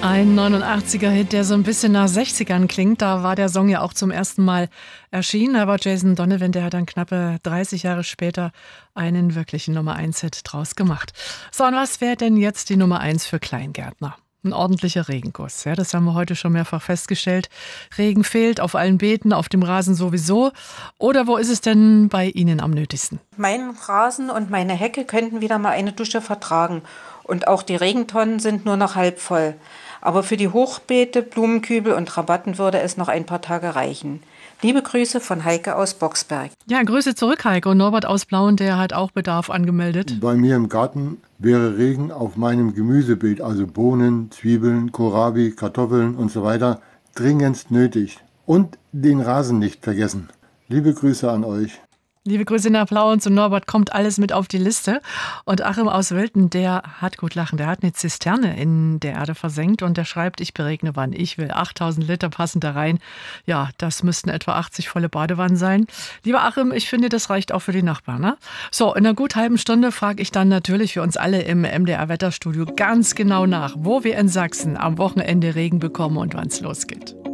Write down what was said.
Ein 89er-Hit, der so ein bisschen nach 60ern klingt. Da war der Song ja auch zum ersten Mal erschienen. Aber Jason Donovan, der hat dann knappe 30 Jahre später einen wirklichen Nummer-1-Hit draus gemacht. So, und was wäre denn jetzt die Nummer 1 für Kleingärtner? Ein ordentlicher Regenguss. Ja, das haben wir heute schon mehrfach festgestellt. Regen fehlt auf allen Beeten, auf dem Rasen sowieso. Oder wo ist es denn bei Ihnen am nötigsten? Mein Rasen und meine Hecke könnten wieder mal eine Dusche vertragen. Und auch die Regentonnen sind nur noch halb voll. Aber für die Hochbeete, Blumenkübel und Rabatten würde es noch ein paar Tage reichen. Liebe Grüße von Heike aus Boxberg. Ja, Grüße zurück, Heike. Und Norbert aus Blauen, der hat auch Bedarf angemeldet. Bei mir im Garten wäre Regen auf meinem Gemüsebeet, also Bohnen, Zwiebeln, Kohlrabi, Kartoffeln und so weiter, dringendst nötig. Und den Rasen nicht vergessen. Liebe Grüße an euch. Liebe Grüße nach Blau und zu Norbert, kommt alles mit auf die Liste. Und Achim aus Wilten, der hat gut lachen. Der hat eine Zisterne in der Erde versenkt und der schreibt, ich beregne, wann ich will. 8000 Liter passen da rein. Ja, das müssten etwa 80 volle Badewannen sein. Lieber Achim, ich finde, das reicht auch für die Nachbarn. Ne? So, in einer gut halben Stunde frage ich dann natürlich für uns alle im MDR-Wetterstudio ganz genau nach, wo wir in Sachsen am Wochenende Regen bekommen und wann es losgeht.